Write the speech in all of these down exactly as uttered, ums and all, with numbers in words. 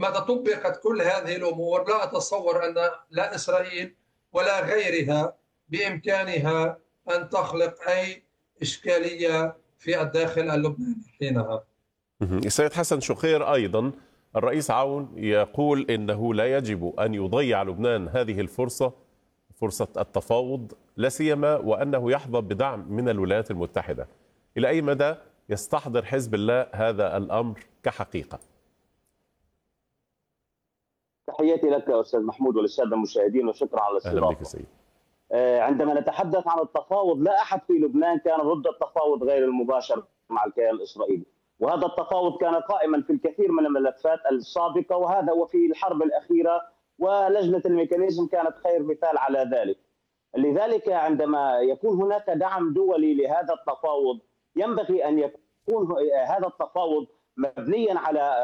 متى طبقت كل هذه الأمور لا أتصور أن لا إسرائيل ولا غيرها بإمكانها أن تخلق أي إشكالية في الداخل اللبناني حينها. السيد حسن شقير أيضا الرئيس عون يقول إنه لا يجب أن يضيع لبنان هذه الفرصة، فرصة التفاوض، لا سيما وأنه يحظى بدعم من الولايات المتحدة. إلى أي مدى يستحضر حزب الله هذا الأمر كحقيقة؟ تحياتي لك أستاذ محمود وللسادة المشاهدين وشكرا على الاستضافة. أهلا بك سيد. عندما نتحدث عن التفاوض لا أحد في لبنان كان ضد التفاوض غير المباشر مع الكيان الإسرائيلي، وهذا التفاوض كان قائما في الكثير من الملفات السابقة، وهذا وفي الحرب الأخيرة ولجنة الميكانيزم كانت خير مثال على ذلك. لذلك عندما يكون هناك دعم دولي لهذا التفاوض ينبغي أن يكون هذا التفاوض مبنيا على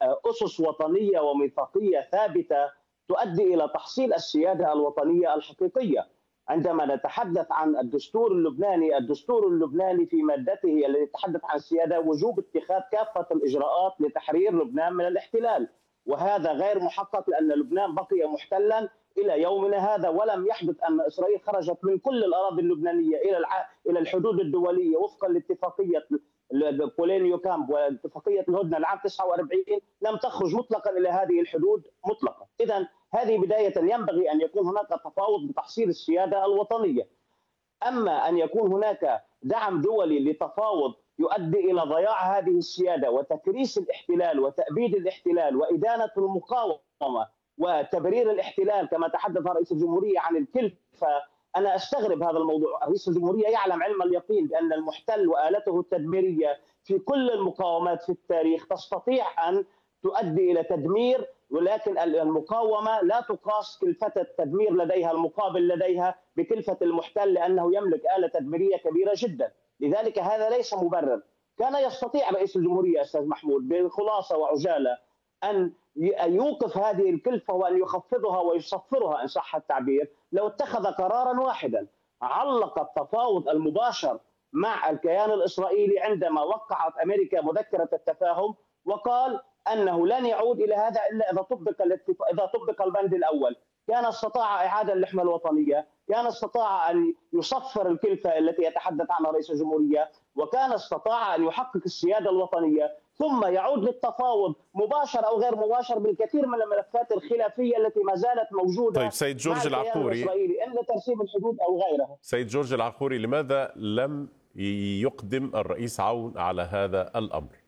أسس وطنية وميثاقية ثابتة تؤدي إلى تحصيل السيادة الوطنية الحقيقية. عندما نتحدث عن الدستور اللبناني، الدستور اللبناني في مادته التي تتحدث عن السيادة وجوب اتخاذ كافة الإجراءات لتحرير لبنان من الاحتلال، وهذا غير محقق لأن لبنان بقي محتلا إلى يومنا هذا، ولم يحدث أن إسرائيل خرجت من كل الأراضي اللبنانية إلى إلى الحدود الدولية وفقا لاتفاقية بولينيو كامب واتفاقية الهدنة العام تسعة وأربعين، لم تخرج مطلقا إلى هذه الحدود مطلقا. إذن هذه بداية ينبغي أن يكون هناك تفاوض بتحصيل السيادة الوطنية. أما أن يكون هناك دعم دولي لتفاوض يؤدي إلى ضياع هذه السيادة وتكريس الاحتلال وتأبيد الاحتلال وإدانة المقاومة وتبرير الاحتلال كما تحدث رئيس الجمهورية عن الكلفة، أنا أستغرب هذا الموضوع. رئيس الجمهورية يعلم علم اليقين بأن المحتل وآلته التدميرية في كل المقاومات في التاريخ تستطيع أن تؤدي إلى تدمير، ولكن المقاومة لا تقاس كلفة التدمير لديها المقابل لديها بكلفة المحتل، لأنه يملك آلة تدميرية كبيرة جدا. لذلك هذا ليس مبرر. كان يستطيع رئيس الجمهورية أستاذ محمود بخلاصة وعجالة أن يوقف هذه الكلفة وأن يخفضها ويصفرها إن صح التعبير لو اتخذ قرارا واحدا. علق التفاوض المباشر مع الكيان الإسرائيلي عندما وقعت أمريكا مذكرة التفاهم، وقال أنه لن يعود إلى هذا إلا إذا طبق إذا طبق البند الأول. كان استطاع إعادة اللحمة الوطنية، كان استطاع أن يصفر الكلفة التي يتحدث عنها رئيس الجمهورية، وكان استطاع أن يحقق السيادة الوطنية، ثم يعود للتفاوض مباشر أو غير مباشر بالكثير من الملفات الخلافية التي ما زالت موجودة. طيب سيد جورج العقوري، إلا ترسيم الحدود أو غيرها. سيد جورج العقوري، لماذا لم يقدم الرئيس عون على هذا الأمر؟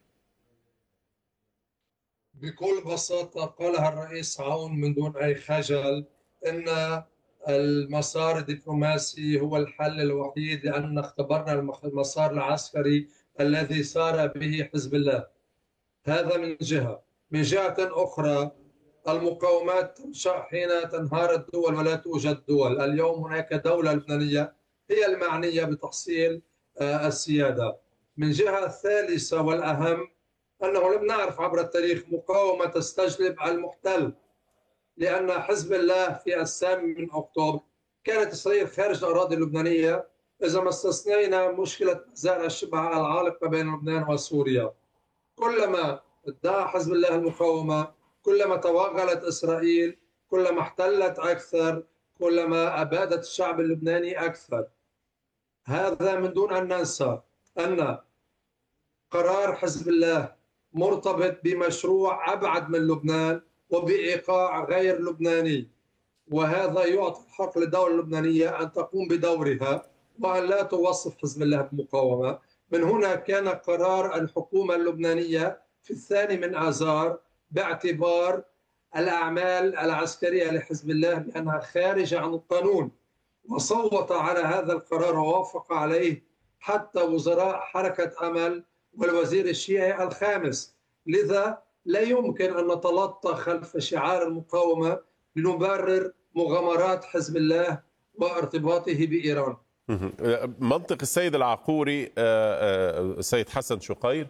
بكل بساطة قالها الرئيس عون من دون أي خجل إن المسار الدبلوماسي هو الحل الوحيد، لأن اختبرنا المسار العسكري الذي سار به حزب الله. هذا من جهة. من جهة أخرى المقاومات تنشأ حين تنهار الدول ولا توجد دول. اليوم هناك دولة لبنانية هي المعنية بتحصيل السيادة. من جهة ثالثة والأهم أنه لم نعرف عبر التاريخ مقاومة تستجلب المحتل، لأن حزب الله في الثامن من أكتوبر كانت إسرائيل خارج الأراضي اللبنانية، إذا ما استثنينا مشكلة مزارع الشبه العالقة بين لبنان وسوريا. كلما ادعى حزب الله المقاومة كلما توغلت إسرائيل، كلما احتلت أكثر، كلما أبادت الشعب اللبناني أكثر. هذا من دون أن ننسى أن قرار حزب الله مرتبط بمشروع أبعد من لبنان وبإيقاع غير لبناني، وهذا يعطي الحق للدولة اللبنانية أن تقوم بدورها وأن لا توصف حزب الله بمقاومة. من هنا كان قرار الحكومة اللبنانية في الثاني من آذار باعتبار الأعمال العسكرية لحزب الله بأنها خارجة عن القانون، وصوت على هذا القرار ووافق عليه حتى وزراء حركة أمل والوزير الشيعي الخامس. لذا لا يمكن أن نتلطخ خلف شعار المقاومة لنبرر مغامرات حزب الله وارتباطه بإيران. منطق السيد العقوري السيد حسن شقير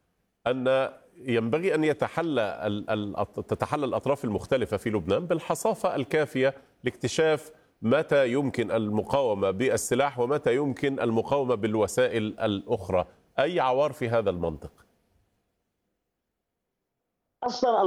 أن ينبغي أن يتحلى تتحلى الأطراف المختلفة في لبنان بالحصافة الكافية لاكتشاف متى يمكن المقاومة بالسلاح ومتى يمكن المقاومة بالوسائل الأخرى. أي عوار في هذا المنطق؟ أصلا